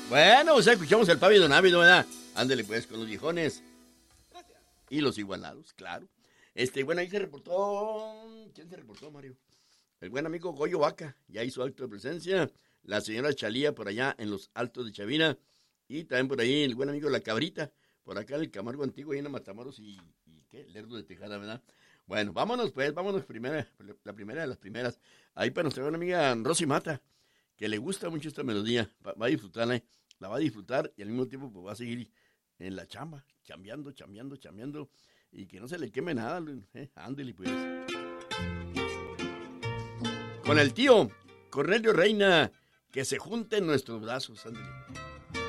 Bueno, o sea, escuchamos el Pavi Don Ávido, ¿verdad? Ándele pues con los viejones. Y los igualados, claro. Bueno, ahí se reportó. ¿Quién se reportó, Mario? El buen amigo Goyo Vaca, ya hizo acto de presencia. La señora Chalía por allá en los Altos de Chavina. Y también por ahí el buen amigo La Cabrita, por acá en el Camargo Antiguo, ahí en Matamoros y ¿qué? Lerdo de Tejada, ¿verdad? Bueno, vámonos pues, primera, la primera de las primeras. Ahí para nuestra buena amiga Rosy Mata, que le gusta mucho esta melodía. Va a disfrutarla, la va a disfrutar y al mismo tiempo pues, va a seguir en la chamba, chambeando. Y que no se le queme nada, ándele pues. Con el tío Cornelio Reina, que se junten nuestros brazos, ándele.